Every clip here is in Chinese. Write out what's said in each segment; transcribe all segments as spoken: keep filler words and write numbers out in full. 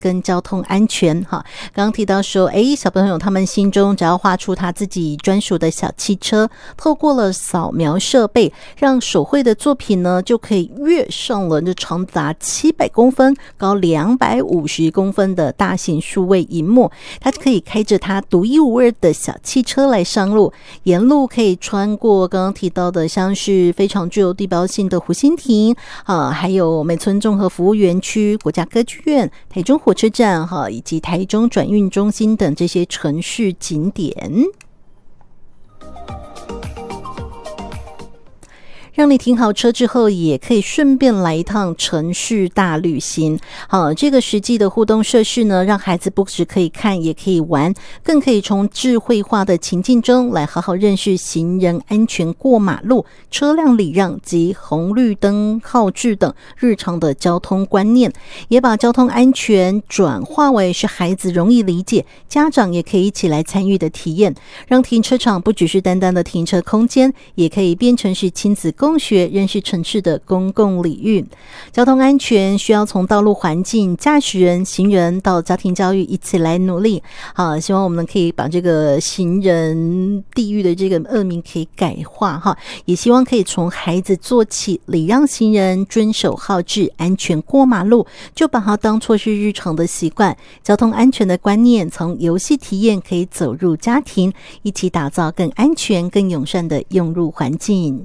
跟交通安全哈。刚刚提到说，诶，小朋友他们心中只要画出他自己专属的小汽车，透过了扫描设备，让手绘的作品呢就可以跃上了这长达七百公分、高两百五十公分的大型数位萤幕，他可以开着他独一无二的小汽车来上路，沿路可以穿过刚刚提到的像是非常具有地标性的湖心亭啊，还有美村综合服务园区、国家歌剧院、台中火车站哈，以及台中转运中心等这些城市景点，让你停好车之后也可以顺便来一趟城市大旅行。好，这个实际的互动设施呢，让孩子不只可以看也可以玩，更可以从智慧化的情境中来好好认识行人安全过马路、车辆礼让及红绿灯号志等日常的交通观念，也把交通安全转化为是孩子容易理解，家长也可以一起来参与的体验，让停车场不只是单单的停车空间，也可以变成是亲子共学认识城市的公共领域。交通安全需要从道路环境、驾驶人、行人到家庭教育一起来努力。好，希望我们可以把这个行人地狱的这个恶名可以改化哈，也希望可以从孩子做起，礼让行人、遵守号志、安全过马路，就把它当作是日常的习惯。交通安全的观念从游戏体验可以走入家庭，一起打造更安全、更友善的用路环境。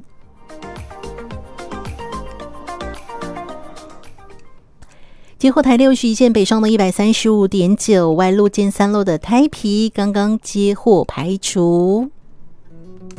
接获台六十一线北上的 一百三十五点九 外路见三路的胎皮刚刚接获排除。